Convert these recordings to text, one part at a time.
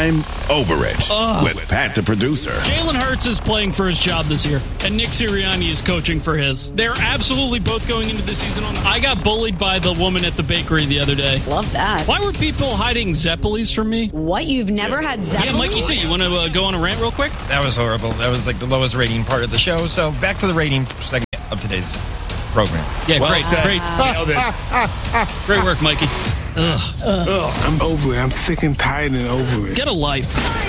I'm Over It with Pat the producer. Jalen Hurts is playing for his job this year, and Nick Sirianni is coaching for his. They're absolutely both going into the season on. I got bullied by the woman at the bakery the other day. Love that. Why were people hiding Zeppelis from me? What? You've never had Zeppelis? Yeah, Mikey, you want to go on a rant real quick? That was horrible. That was like the lowest rating part of the show. So back to the rating segment of today's program. Yeah, Well great. said. Great work, Mikey. I'm over it. I'm sick and tired and over it. Get a life.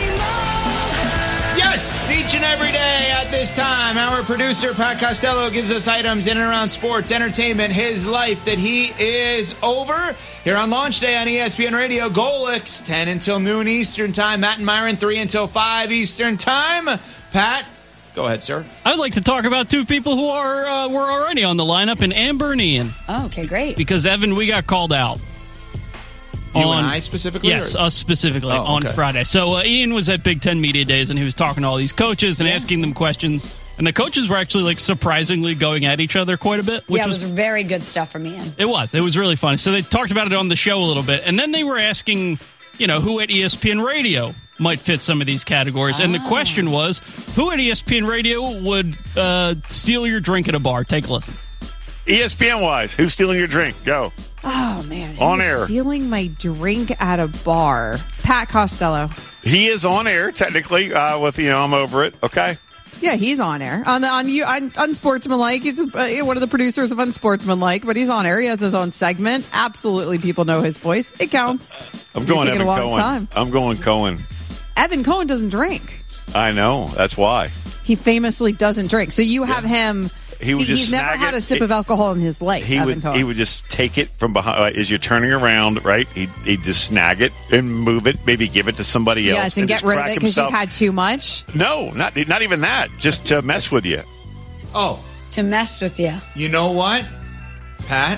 Yes, each and every day at this time, our producer, Pat Costello, gives us items in and around sports, entertainment, his life that he is over. Here on launch day on ESPN Radio, Golix, 10 until noon Eastern time. Matt and Myron, 3 until 5 Eastern time. Pat, go ahead, sir. I'd like to talk about two people who were already on the lineup, and Amber and Ian. Oh, okay, great. Because, Evan, we got called out. You and I specifically? Yes, us specifically on Friday. So Ian was at Big Ten Media Days, and he was talking to all these coaches and asking them questions. And the coaches were actually like surprisingly going at each other quite a bit. Which it was very good stuff from Ian. It was really funny. So they talked about it on the show a little bit. And then they were asking, who at ESPN Radio might fit some of these categories. And the question was, who at ESPN Radio would steal your drink at a bar? Take a listen. ESPN-wise, who's stealing your drink? Go. Oh, man. On air. Stealing my drink at a bar. Pat Costello. He is on air, technically, with, I'm over it. Okay. Yeah, he's on air. On Unsportsmanlike. He's one of the producers of Unsportsmanlike, but he's on air. He has his own segment. Absolutely, people know his voice. It counts. I'm going Evan Cohen. I'm going Cohen. Evan Cohen doesn't drink. I know. That's why. He famously doesn't drink. So you have him... He's never had a sip of alcohol in his life. He would just take it from behind as you're turning around, right? He'd just snag it and move it, maybe give it to somebody else. Yes, and get rid of it because you've had too much. No, not even that. Just to mess with you. Oh. To mess with you. You know what, Pat?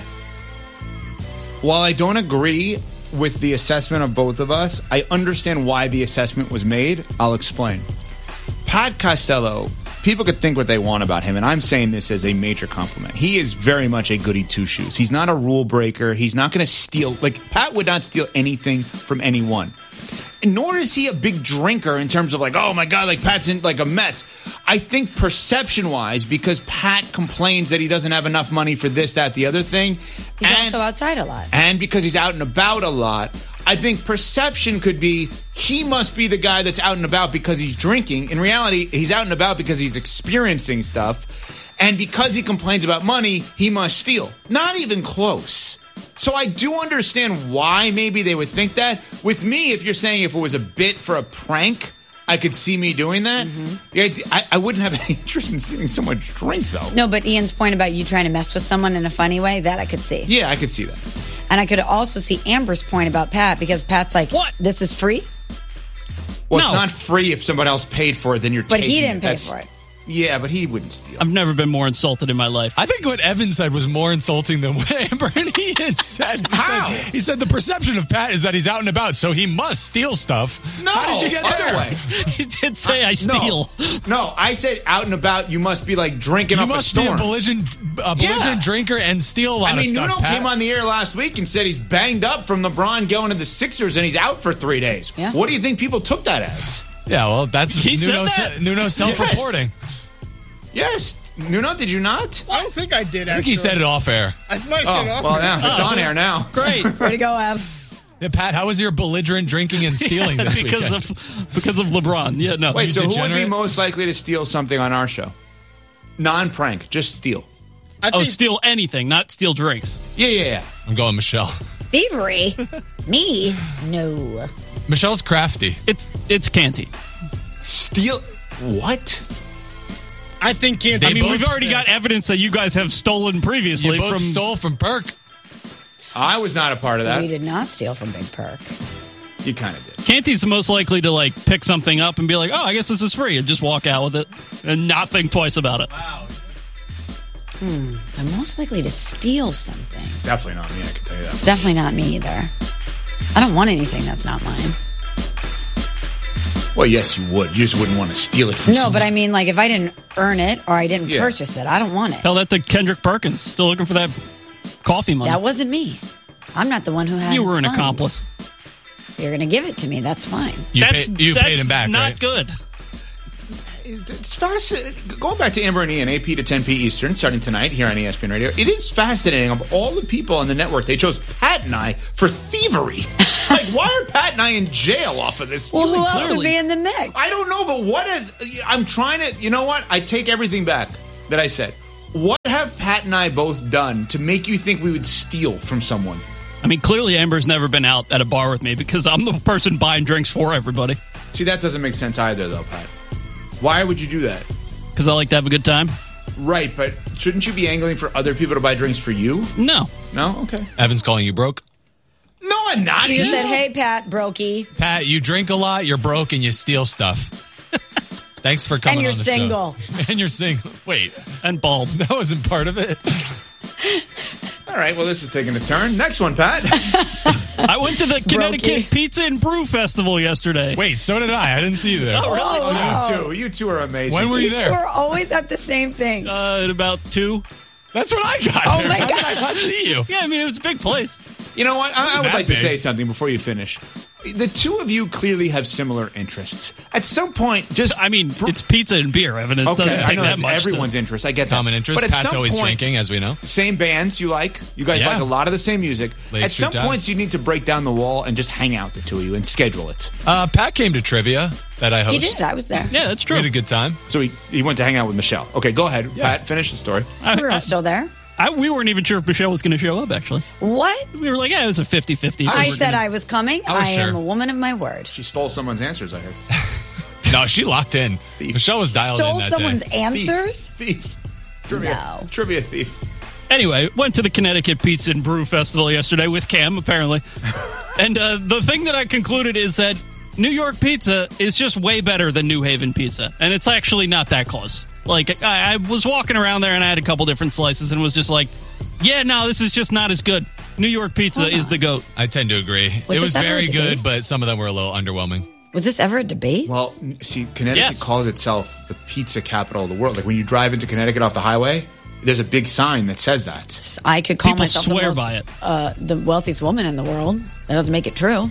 While I don't agree with the assessment of both of us, I understand why the assessment was made. I'll explain. Pat Costello... People could think what they want about him, and I'm saying this as a major compliment. He is very much a goody two-shoes. He's not a rule breaker. He's not going to steal. Pat would not steal anything from anyone. And nor is he a big drinker in terms of oh, my God, Pat's in a mess. I think perception-wise, because Pat complains that he doesn't have enough money for this, that, the other thing. He's also outside a lot. And because he's out and about a lot, I think perception could be he must be the guy that's out and about because he's drinking. In reality, he's out and about because he's experiencing stuff. And because he complains about money, he must steal. Not even close. So I do understand why maybe they would think that. With me, if you're saying if it was a bit for a prank, I could see me doing that. Mm-hmm. I wouldn't have any interest in stealing so much drink, though. No, but Ian's point about you trying to mess with someone in a funny way, that I could see. Yeah, I could see that. And I could also see Amber's point about Pat, because Pat's like, what? This is free? Well, no. It's not free if someone else paid for it, then you're taking it. But he didn't pay for it. Yeah, but he wouldn't steal. I've never been more insulted in my life. I think what Evan said was more insulting than what Amber and Ian said. He said the perception of Pat is that he's out and about, so he must steal stuff. No, how did you get other there? way. He did say I steal. No, I said out and about. You must be drinking up a storm. You must be a belligerent drinker and steal a lot of stuff. Nuno came on the air last week and said he's banged up from LeBron going to the Sixers and he's out for 3 days. Yeah. What do you think people took that as? Yeah, well, that's Nuno's self-reporting. Yes. Nuno, did you not? I don't think I did, actually. I think he said it off air. I might have said it off well, air. yeah, it's on air now. Great. Way to go, Ev. Yeah, Pat, how was your belligerent drinking and stealing this because weekend? Because of LeBron. Yeah, no. Wait, so who would be most likely to steal something on our show? Non-prank, just steal. Steal anything, not steal drinks. Yeah. I'm going Michelle. Thievery? Me? No. Michelle's crafty. It's Canty. Steal? What? I think Canty. I mean, we've already got evidence that you guys have stolen previously. You both stole from Perk. I was not a part of that. We did not steal from Big Perk. You kind of did. Canty's the most likely to pick something up and be like, "Oh, I guess this is free," and just walk out with it and not think twice about it. Wow. I'm most likely to steal something. It's definitely not me, I can tell you that. It's definitely not me either. I don't want anything that's not mine. Well, yes, you would. You just wouldn't want to steal it from someone. But I mean, if I didn't earn it or I didn't purchase it, I don't want it. Tell that to Kendrick Perkins. Still looking for that coffee money. That wasn't me. I'm not the one who had You were his an funds. accomplice. You're going to give it to me. That's fine. You paid him back, not right? good. It's fascinating. Going back to Amber and Ian, 8 p to 10 p Eastern, starting tonight here on ESPN Radio. It is fascinating. Of all the people on the network, they chose Pat and I for thievery. Like, why are Pat and I in jail off of this? Well, who else clearly. would be in the mix? I don't know, but what is... I'm trying to... You know what? I take everything back that I said. What have Pat and I both done to make you think we would steal from someone? I mean, clearly Amber's never been out at a bar with me because I'm the person buying drinks for everybody. See, that doesn't make sense either, though, Pat. Why would you do that? Because I like to have a good time. Right, but shouldn't you be angling for other people to buy drinks for you? No. No? Okay. Evan's calling you broke. No, I'm not. You said, hey, Pat, brokey. Pat, you drink a lot, you're broke, and you steal stuff. Thanks for coming And you're on the single. show. And you're single. Wait, And bald. that wasn't part of it. All right, well, this is taking a turn. Next one, Pat. I went to the Connecticut Brokey. Pizza and Brew Festival yesterday. Wait, so did I. I didn't see you there. Oh, really? Oh, you two are amazing. When were you You two there? are always at the same thing. At about 2. That's what I got. Oh, there. my How did I God. not see you? Yeah, I mean, it was a big place. You know what? I would that like to big. say something before you finish. The two of you clearly have similar interests. At some point, just... I mean, it's pizza and beer, Evan. It okay, doesn't I take know that that's much. everyone's interest. I get that. Common interest. But at Pat's some always point, drinking, as we know. Same bands you like. You guys Yeah. like a lot of the same music. Late At some Street Dive. points, you need to break down the wall and just hang out, the two of you, and schedule it. Pat came to trivia that I He host. did. I was there. Yeah, that's We true. had a good time. So he went to hang out with Michelle. Okay, go ahead, Pat. Finish the story. We were all still there. We weren't even sure if Michelle was going to show up, actually. What? We were like, yeah, it was a 50-50. I said I was coming. I was I sure. am a woman of my word. She stole someone's answers, I heard. No, she locked in. Thief. Michelle was dialed in Stole that someone's day. answers? Thief. Trivia. No. Trivia thief. Anyway, went to the Connecticut Pizza and Brew Festival yesterday with Cam, apparently. And the thing that I concluded is that New York pizza is just way better than New Haven pizza. And it's actually not that close. Like, I was walking around there and I had a couple different slices and was just like, yeah, no, this is just not as good. New York pizza is the GOAT. I tend to agree. Was it was this ever very a debate? good, but some of them were a little underwhelming. Was this ever a debate? Well, see, Connecticut Yes. calls itself the pizza capital of the world. Like when you drive into Connecticut off the highway, there's a big sign that says that. I could call People myself swear the, by most, the wealthiest woman in the world. That doesn't make it true.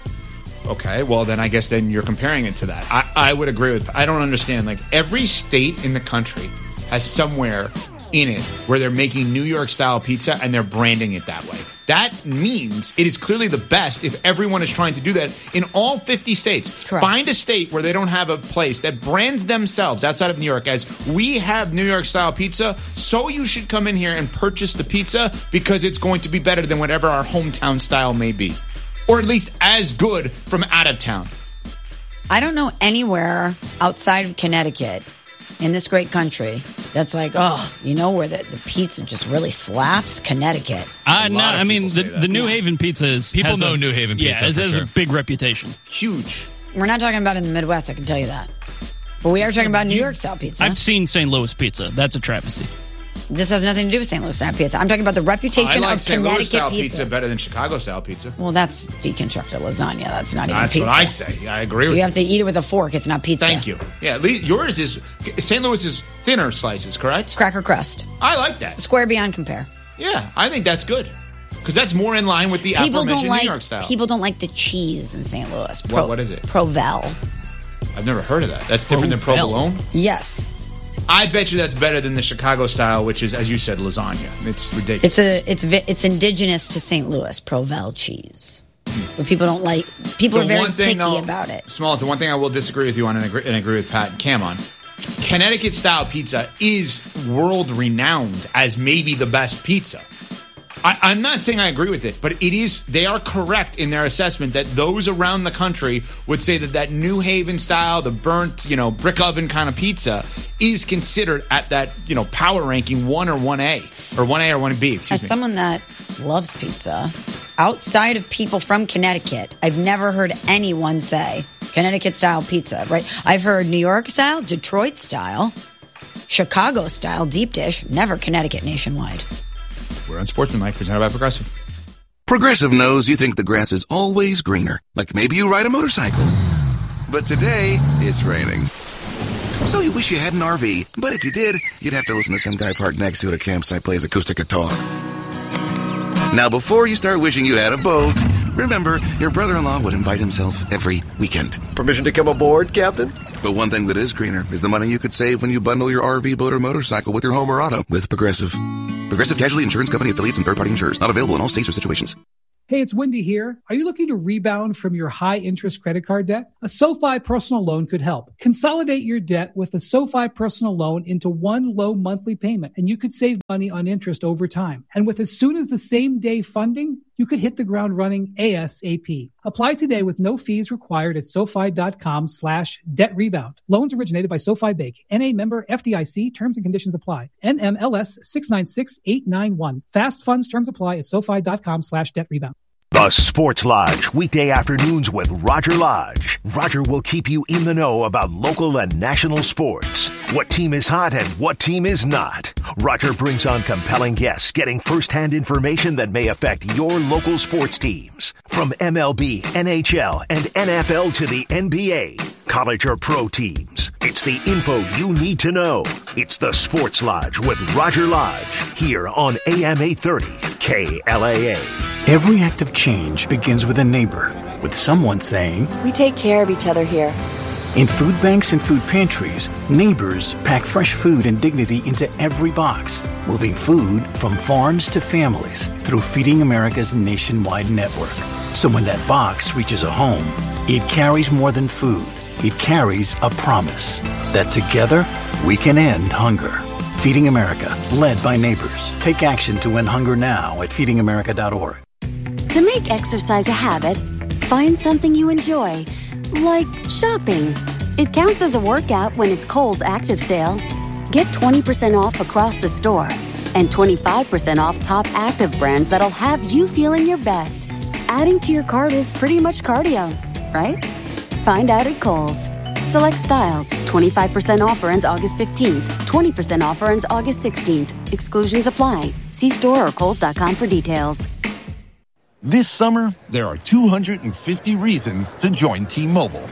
Okay, well then I guess then you're comparing it to that. I would agree with. I don't understand. Like every state in the country has somewhere in it where they're making New York style pizza and they're branding it that way. That means it is clearly the best if everyone is trying to do that in all 50 states. Correct. Find a state where they don't have a place that brands themselves outside of New York as we have New York style pizza, so you should come in here and purchase the pizza because it's going to be better than whatever our hometown style may be. Or at least as good from out of town. I don't know anywhere outside of Connecticut in this great country that's like, oh, you know where the pizza just really slaps? Connecticut. A lot No, of I mean, people say the that. New Haven pizza is... People has know a- New Haven pizza, Yeah, it for has sure. a big reputation. Huge. We're not talking about in the Midwest, I can tell you that. But we are talking about New York style pizza. I've seen St. Louis pizza. That's a travesty. This has nothing to do with St. Louis style pizza. I'm talking about the I reputation like of St. Louis Connecticut style pizza. pizza better than Chicago style pizza. Well, that's deconstructed lasagna. That's not even That's pizza. what I say. I agree with You you. have to eat it with a fork. It's not pizza. Thank you. Yeah, at least yours is St. Louis is thinner slices, correct? Cracker crust. I like that. Square beyond compare. Yeah, I think that's good because that's more in line with the People don't aforementioned like New York style. people don't like the cheese in St. Louis. What is it? Provel. I've never heard of that. That's different than Provel. provolone. Yes. I bet you that's better than the Chicago style, which is, as you said, lasagna. It's ridiculous. It's indigenous to St. Louis, Provel cheese. But people don't like. People are very picky about it. Smalls, the one thing I will disagree with you on and agree with Pat and Cam on. Connecticut style pizza is world renowned as maybe the best pizza. I'm not saying I agree with it, but it is. They are correct in their assessment that those around the country would say that New Haven style, the burnt, brick oven kind of pizza, is considered at that power ranking 1 or 1A or 1A or 1B. Excuse As me. someone that loves pizza, outside of people from Connecticut, I've never heard anyone say Connecticut style pizza. Right? I've heard New York style, Detroit style, Chicago style, deep dish. Never Connecticut nationwide. We're Unsportsmanlike, presented by Progressive. Progressive knows you think the grass is always greener, like maybe you ride a motorcycle. But today, it's raining. So you wish you had an RV, but if you did, you'd have to listen to some guy parked next to it at a campsite play his acoustic guitar. Now, before you start wishing you had a boat, Remember, your brother-in-law would invite himself every weekend. Permission to come aboard, Captain? But one thing that is greener is the money you could save when you bundle your RV, boat, or motorcycle with your home or auto with Progressive. Progressive Casualty Insurance Company affiliates and third-party insurers. Not available in all states or situations. Hey, it's Wendy here. Are you looking to rebound from your high-interest credit card debt? A SoFi personal loan could help. Consolidate your debt with a SoFi personal loan into one low monthly payment, and you could save money on interest over time. And with as soon as the same day funding, you could hit the ground running ASAP. Apply today with no fees required at SoFi.com/debt rebound. Loans originated by SoFi Bank. NA member FDIC. Terms and conditions apply. NMLS 696891. Fast funds terms apply at SoFi.com/debt rebound. The Sports Lodge, weekday afternoons with Roger Lodge. Roger will keep you in the know about local and national sports. What team is hot and what team is not. Roger brings on compelling guests, getting first-hand information that may affect your local sports teams. From MLB, NHL, and NFL to the NBA, college or pro teams. It's the info you need to know. It's the Sports Lodge with Roger Lodge, here on AM 830 KLAA. Every act of change begins with a neighbor, with someone saying, "We take care of each other here." In food banks and food pantries, neighbors pack fresh food and dignity into every box, moving food from farms to families through Feeding America's nationwide network. So when that box reaches a home, it carries more than food. It carries a promise that together we can end hunger. Feeding America, led by neighbors. Take action to end hunger now at feedingamerica.org. To make exercise a habit, find something you enjoy, like shopping. It counts as a workout when it's Kohl's Active Sale. Get 20% off across the store and 25% off top active brands that'll have you feeling your best. Adding to your cart is pretty much cardio, right? Find out at Kohl's. Select styles. 25% offer ends August 15th. 20% offer ends August 16th. Exclusions apply. See store or Kohls.com for details. This summer, there are 250 reasons to join T-Mobile.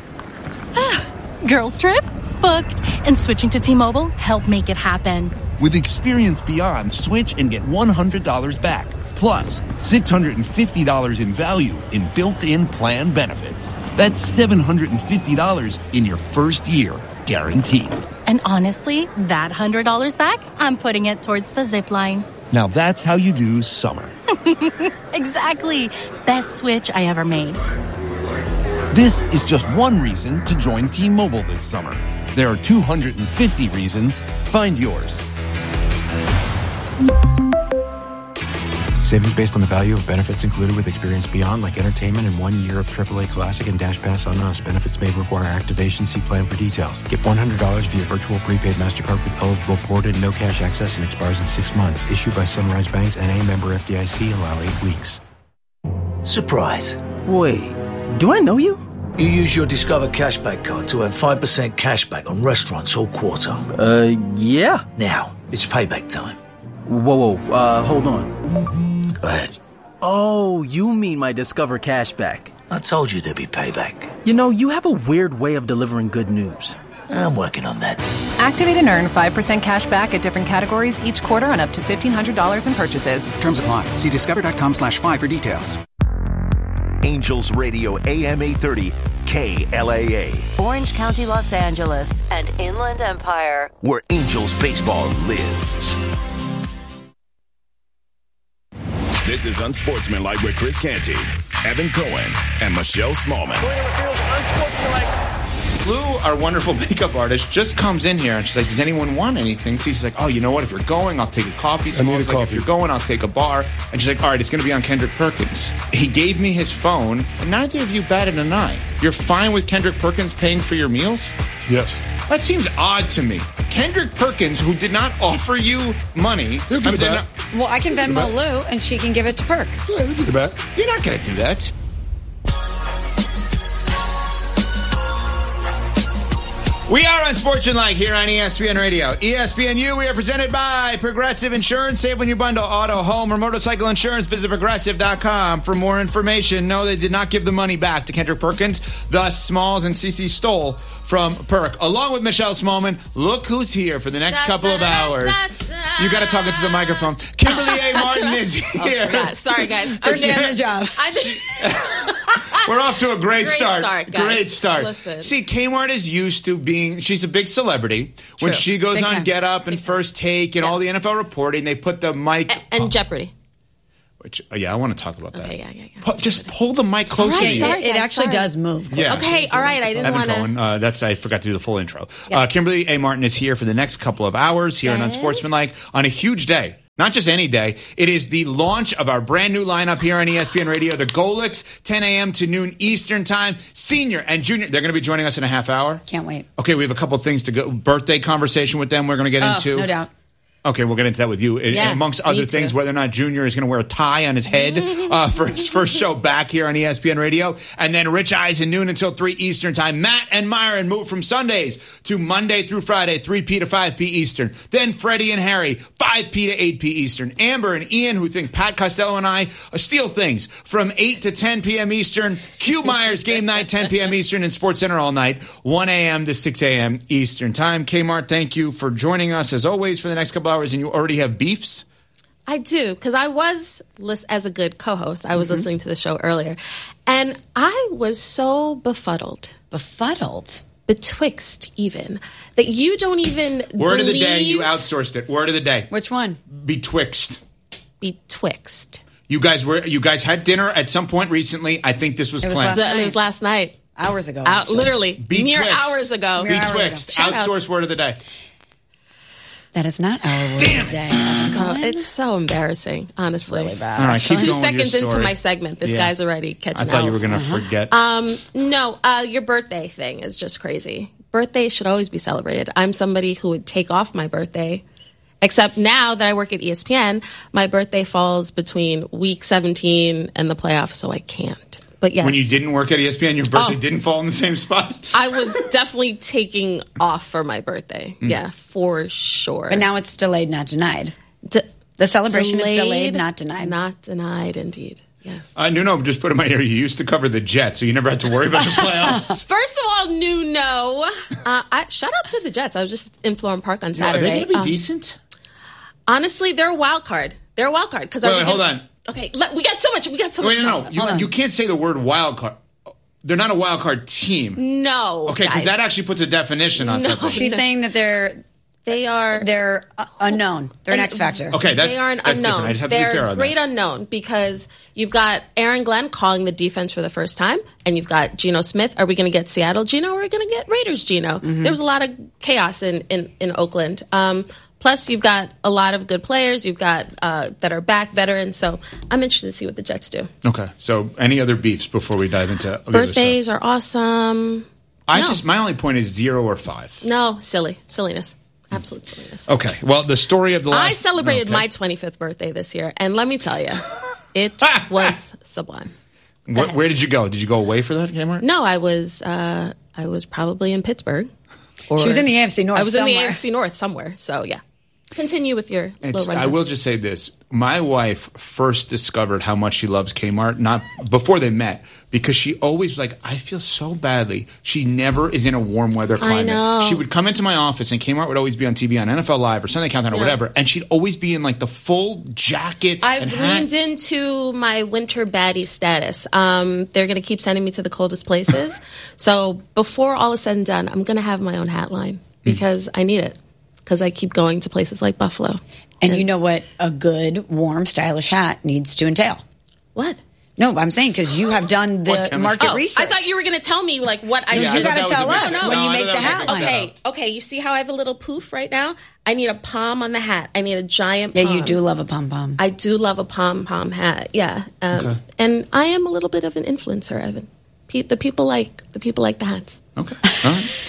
Girls trip? Booked. And switching to T-Mobile helped make it happen. With Experience Beyond, switch and get $100 back. Plus, $650 in value in built-in plan benefits. That's $750 in your first year, guaranteed. And honestly, that $100 back, I'm putting it towards the zip line. Now that's how you do summer. Exactly. Best switch I ever made. This is just one reason to join T-Mobile this summer. There are 250 reasons. Find yours. Savings based on the value of benefits included with Experience Beyond, like entertainment and 1 year of AAA Classic and Dash Pass on us. Benefits may require activation. See plan for details. Get $100 via virtual prepaid MasterCard with eligible ported, no cash access, and expires in 6 months. Issued by Sunrise Banks, N.A. member FDIC. Allow 8 weeks. Surprise. Wait, do I know you? You use your Discover Cashback card to have 5% cashback on restaurants all quarter. Yeah. Now, it's payback time. Whoa, hold on. Go ahead. Oh, you mean my Discover Cashback. I told you there'd be payback. You know, you have a weird way of delivering good news. I'm working on that. Activate and earn 5% cash back at different categories each quarter on up to $1,500 in purchases. Terms apply. See discover.com/5 for details. Angels Radio AM 830 KLAA. Orange County, Los Angeles, and Inland Empire, where Angels baseball lives. This is Unsportsmanlike with Chris Canty, Evan Cohen, and Michelle Smallman. Lou, our wonderful makeup artist, just comes in here and she's like, does anyone want anything? So she's like, oh, you know what? If you're going, I'll take a coffee. So I was like, if you're going, I'll take a bar. And she's like, all right, it's going to be on Kendrick Perkins. He gave me his phone, and neither of you batted an eye. You're fine with Kendrick Perkins paying for your meals? Yes. That seems odd to me. Kendrick Perkins, who did not offer you money. He'll give it back. Well, I can Venmo Lou, and she can give it to Perk. Yeah, he'll give it back. You're not going to do that. We are Unsportsmanlike here on ESPN Radio. ESPNU, we are presented by Progressive Insurance. Save when you bundle auto, home, or motorcycle insurance. Visit Progressive.com for more information. No, they did not give the money back to Kendrick Perkins. Thus, Smalls and CeCe stole from Perk. Along with Michelle Smallman, look who's here for the next couple of hours. You got to talk into the microphone. Kimberly A. Martin is here. Sorry, guys. First day on the job. We're off to a great start. Guys. Great start. Listen. See, Kmart is used to being, she's a big celebrity. When True. she goes Big on time. Get Up and First Take and all the NFL reporting, they put the mic. And Jeopardy. Which, yeah, I want to talk about that. Okay, yeah. Just pull the mic closer to you. Sorry, It guys, actually sorry. does move. Yeah. Okay, all right. I didn't Evan want to. Cohen, I forgot to do the full intro. Kimberly A. Martin is here for the next couple of hours here on Unsportsmanlike on a huge day. Not just any day. It is the launch of our brand new lineup here on ESPN Radio. The Golix, 10 a.m. to noon Eastern time. Senior and junior, they're going to be joining us in a half hour. Can't wait. Okay, we have a couple things to go. Birthday conversation with them we're going to get into. No doubt. Okay, we'll get into that with you. Yeah, amongst other me things, too. whether or not Junior is going to wear a tie on his head for his first show back here on ESPN Radio. And then Rich Eisen, noon until 3 Eastern time. Matt and Myron move from Sundays to Monday through Friday, 3P to 5P Eastern. Then Freddie and Harry, 5P to 8P Eastern. Amber and Ian, who think Pat Costello and I steal things, from 8 to 10 p.m. Eastern. Q Myers, game night, 10 p.m. Eastern, and Sports Center all night, 1 a.m. to 6 a.m. Eastern time. Kmart, thank you for joining us, as always, for the next couple hours. And you already have beefs? I do, because I was, as a good co-host, I was listening to the show earlier, and I was so befuddled. Befuddled? Betwixt, even. That you don't even Word of the believe... day, you outsourced it. Word of the day. Which one? Betwixt. Betwixt. You guys had dinner at some point recently. I think this was planned. It was last night. Hours ago. Literally. Betwixt. Mere hours ago. Betwixt. Outsource word of the day. That is not our word of the day. It's so embarrassing, honestly. It's really bad. All right, keep 2 going with your seconds into story. my segment, this Yeah. guy's already catching I thought you were L's. going to forget. No, your birthday thing is just crazy. Birthdays should always be celebrated. I'm somebody who would take off my birthday, except now that I work at ESPN, my birthday falls between week 17 and the playoffs, so I can't. But yes. When you didn't work at ESPN, your birthday didn't fall in the same spot? I was definitely taking off for my birthday. Yeah, for sure. But now it's delayed, not denied. The celebration is delayed, not denied. Not denied, indeed. Yes. Nuno just put in my ear, you used to cover the Jets, so you never had to worry about the playoffs. First of all, Nuno. Shout out to the Jets. I was just in Florham Park on Saturday. Are they going to be decent? Honestly, they're a wild card. They're a wild card. Wait, hold on. Okay, we got so much. We got so much. Wait, no. You can't say the word wild card. They're not a wild card team. No. Okay, because that actually puts a definition on something. She's saying that they're unknown. They're an X factor. Okay, they are an unknown. different. I just have to be fair They're on great that. unknown because you've got Aaron Glenn calling the defense for the first time, and you've got Geno Smith. Are we going to get Seattle Geno or are we going to get Raiders Geno? There was a lot of chaos in Oakland. Plus, you've got a lot of good players. You've got that are back, veterans. So I'm interested to see what the Jets do. Okay, so any other beefs before we dive into the Birthdays are awesome. My only point is 0 or 5. No, silliness. Absolute silliness. Okay, well, the story of the last... I celebrated my 25th birthday this year, and let me tell you, it was sublime. Where did you go? Did you go away for that, Kmart? No, I was probably in Pittsburgh. She was in the AFC North. I was somewhere. in the AFC North somewhere. So yeah, continue with your little rundown. I will just say this. My wife first discovered how much she loves Kmart, not before they met, because she always I feel so badly. She never is in a warm weather climate. know. She would come into my office and Kmart would always be on TV on NFL Live or Sunday Countdown or whatever, and she'd always be in the full jacket and I've hat. leaned into my winter baddie status. They're going to keep sending me to the coldest places. So before all is said and done, I'm going to have my own hat line because I need it. Because I keep going to places like Buffalo. And you know what a good, warm, stylish hat needs to entail? What? No, I'm saying because you have done the market research. I thought you were going to tell me what I Yeah, should. you got to tell us when you make the hat line. Okay. You see how I have a little poof right now? I need a pom on the hat. I need a giant pom. Yeah, you do love a pom-pom. I do love a pom-pom hat. Yeah. Okay. And I am a little bit of an influencer, Evan. The people like the hats. Okay. All right.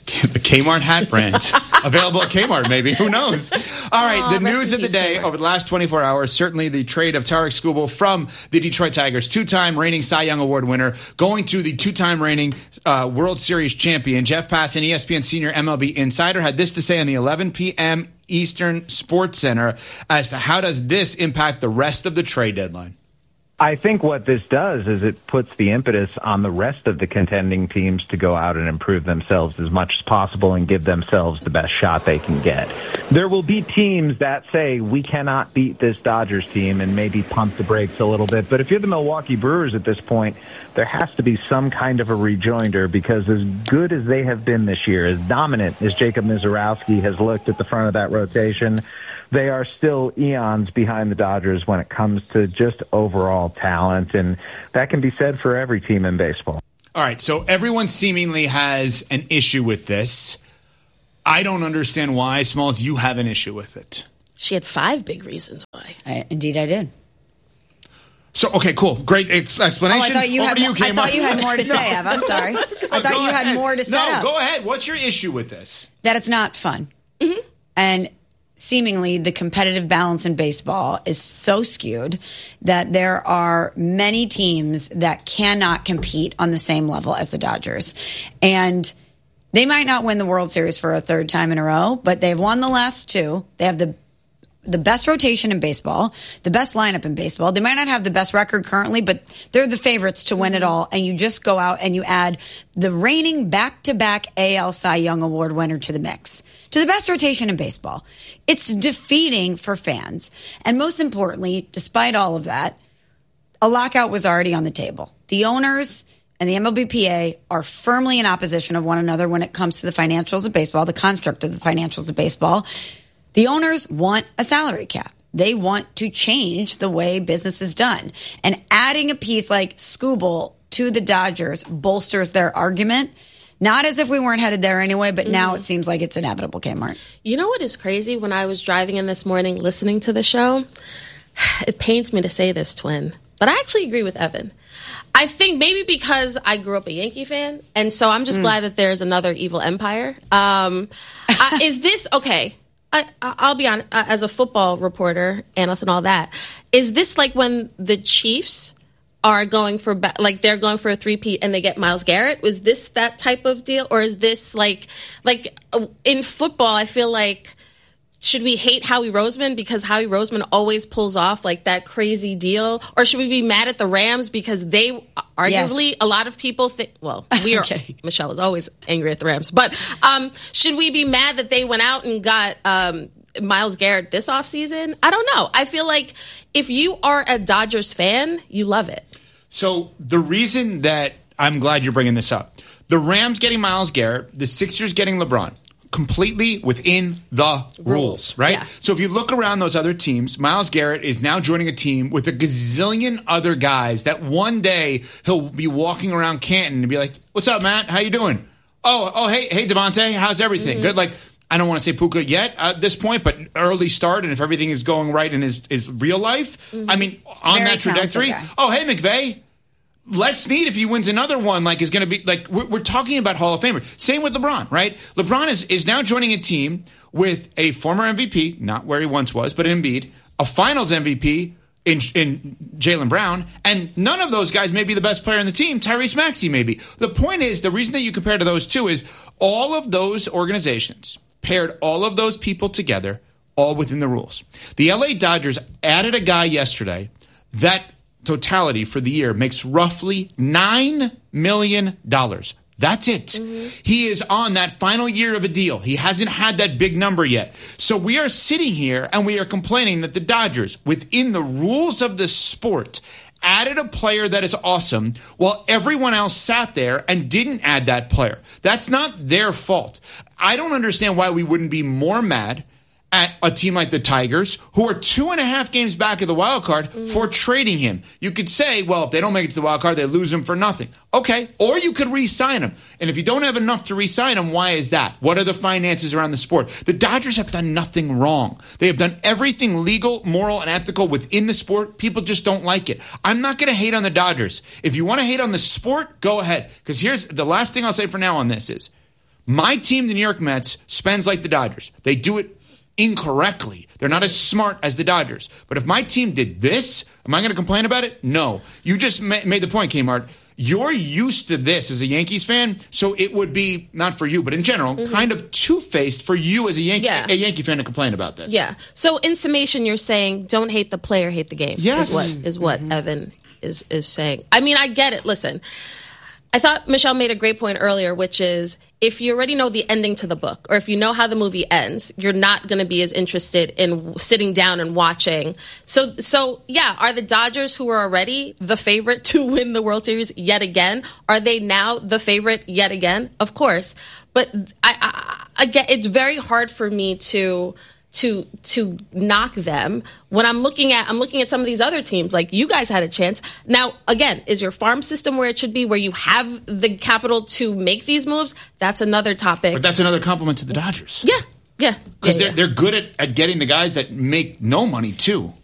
The Kmart hat brand. Available at Kmart, maybe. Who knows? All right, the news of the day over the last 24 hours, certainly the trade of Tarek Skubal from the Detroit Tigers, two-time reigning Cy Young Award winner, going to the two-time reigning World Series champion. Jeff Passan, ESPN senior MLB insider, had this to say on the 11 p.m. Eastern Sports Center as to how does this impact the rest of the trade deadline. I think what this does is it puts the impetus on the rest of the contending teams to go out and improve themselves as much as possible and give themselves the best shot they can get. There will be teams that say, we cannot beat this Dodgers team, and maybe pump the brakes a little bit. But if you're the Milwaukee Brewers at this point, there has to be some kind of a rejoinder, because as good as they have been this year, as dominant as Jacob Mizorowski has looked at the front of that rotation, they are still eons behind the Dodgers when it comes to just overall talent, and that can be said for every team in baseball. All right, so everyone seemingly has an issue with this. I don't understand why. Smalls, you have an issue with it. She had 5 big reasons why. Indeed, I did. So, okay, cool. Great explanation. Oh, I thought you had more to say, Ev. I'm sorry. I thought you had more to say. No, go ahead. What's your issue with this? That it's not fun. Mm-hmm. And seemingly the competitive balance in baseball is so skewed that there are many teams that cannot compete on the same level as the Dodgers. And they might not win the World Series for a third time in a row, but they've won the last 2. They have the best rotation in baseball, the best lineup in baseball. They might not have the best record currently, but they're the favorites to win it all. And you just go out and you add the reigning back-to-back AL Cy Young Award winner to the mix, to the best rotation in baseball. It's defeating for fans. And most importantly, despite all of that, a lockout was already on the table. The owners and the MLBPA are firmly in opposition of one another when it comes to the financials of baseball, the construct of the financials of baseball. The owners want a salary cap. They want to change the way business is done. And adding a piece like Skubal to the Dodgers bolsters their argument. Not as if we weren't headed there anyway, but now it seems like it's inevitable, Kmart. You know what is crazy? When I was driving in this morning listening to the show, it pains me to say this, Twin, but I actually agree with Evan. I think maybe because I grew up a Yankee fan, and so I'm just glad that there's another evil empire. Is this, okay, I'll be honest, as a football reporter, analyst and all that, is this like when the Chiefs are going for, they're going for a 3-peat and they get Myles Garrett? Was this that type of deal? Or is this like in football, I feel like, should we hate Howie Roseman because Howie Roseman always pulls off like that crazy deal? Or should we be mad at the Rams because they arguably, a lot of people think, well, we are, Michelle is always angry at the Rams, but should we be mad that they went out and got Myles Garrett this offseason? I don't know. I feel like if you are a Dodgers fan, you love it. So the reason that I'm glad you're bringing this up, the Rams getting Myles Garrett, the Sixers getting LeBron, completely within the rules, right? Yeah. So if you look around those other teams, Myles Garrett is now joining a team with a gazillion other guys that one day he'll be walking around Canton and be like, "What's up, Matt? How you doing? Oh, hey, Devontae, how's everything? Good." Like, I don't want to say Puka yet at this point, but early start, and if everything is going right in his real life, I mean, on Very that trajectory. Oh, hey, McVay. Les Snead, if he wins another one, like, is going to be like, we're talking about Hall of Famer. Same with LeBron, right? LeBron is now joining a team with a former MVP, not where he once was, but Embiid, a Finals MVP in Jaylen Brown, and none of those guys may be the best player on the team. Tyrese Maxey maybe. The point is, the reason that you compare to those two is all of those organizations paired all of those people together, all within the rules. The LA Dodgers added a guy yesterday that totality for the year makes roughly $9 million. That's it. Mm-hmm. He is on that final year of a deal. He hasn't had that big number yet. So we are sitting here and we are complaining that the Dodgers, within the rules of the sport, added a player that is awesome while everyone else sat there and didn't add that player. That's not their fault. I don't understand why we wouldn't be more mad at a team like the Tigers, who are 2.5 games back of the wild card, for trading him. You could say, well, if they don't make it to the wild card, they lose him for nothing. Okay, or you could re-sign him. And if you don't have enough to re-sign him, why is that? What are the finances around the sport? The Dodgers have done nothing wrong. They have done everything legal, moral, and ethical within the sport. People just don't like it. I'm not going to hate on the Dodgers. If you want to hate on the sport, go ahead. Because here's the last thing I'll say for now on this is, My team, the New York Mets, spends like the Dodgers. They do it incorrectly. They're not as smart as the Dodgers. But if my team did this, am I going to complain about it? No. You just made the point, Kmart. You're used to this as a Yankees fan, so it would be, not for you, but in general, kind of two-faced for you as a Yankee fan to complain about this. Yeah. So in summation, you're saying don't hate the player, hate the game. Yes. Is what Evan is saying. I mean, I get it. Listen, I thought Michelle made a great point earlier, which is if you already know the ending to the book, or if you know how the movie ends, you're not going to be as interested in sitting down and watching. So yeah, are the Dodgers, who are already the favorite to win the World Series yet again, are they now the favorite yet again? Of course. But again, it's very hard for me to knock them when I'm looking at some of these other teams. Like, you guys had a chance. Now, again, is your farm system where it should be, where you have the capital to make these moves? That's another topic. But that's another compliment to the Dodgers. Yeah. Because they're good at getting the guys that make no money, too.